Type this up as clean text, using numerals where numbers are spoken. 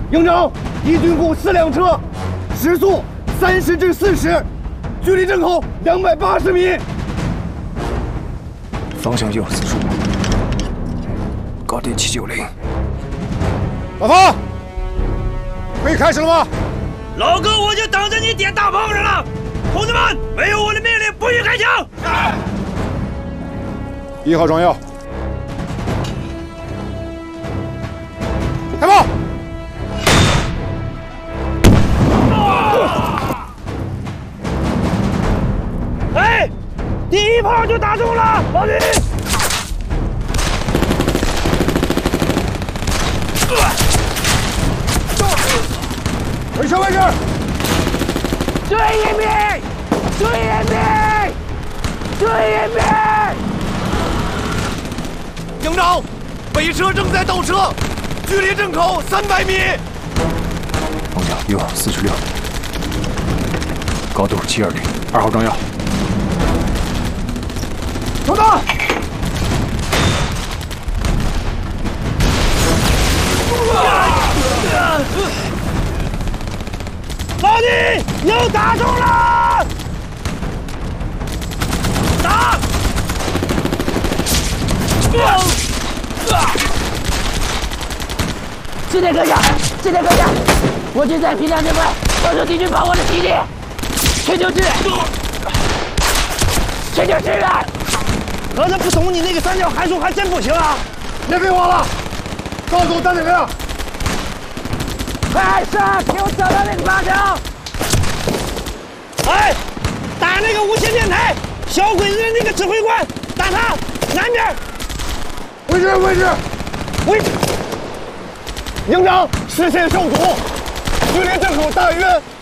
营长，敌军共4辆车，时速30至40，距离正口280米。 方向右4处，高点790。 老方，可以开始了吗？ 老哥，我就等着你点大炮上了。同志们，没有我的命令不许开枪。 1号装药，开炮！ 哎，第1炮就打中了，老弟！ 回撤位置！ 注意隐蔽！注意隐蔽！注意隐蔽！ 营长，北车正在倒车，距离正口300米。 方向右46，高度720。2号装药， 收到。 老弟，又打中了！打！ 支点阁下，支点阁下，我军在平凉这块遭受敌军炮火的袭击，请求支援！请求支援！ 合着不懂你那个3角函数还真不行啊！ 别废话了，告诉我打哪个呀？ 快上，给我找到那个方向！ 哎，打那个无线电台，小鬼子的那个指挥官，打他南边。 位置，位置， 位置。营长，视线受阻，距离正口大约